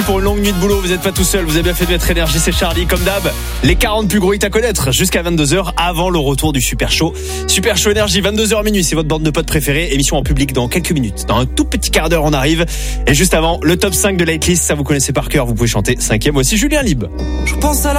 Pour une longue nuit de boulot, vous n'êtes pas tout seul, vous avez bien fait de mettre énergie, c'est Charlie, comme d'hab. Les 40 plus gros hits à connaître jusqu'à 22h avant le retour du Super Show. Super Show Énergie, 22h minuit, c'est votre bande de potes préférée. Émission en public dans quelques minutes. Dans un tout petit quart d'heure, on arrive. Et juste avant, le top 5 de Lightlist, ça vous connaissez par cœur, vous pouvez chanter 5e. Voici Julien Lieb. Je pense à la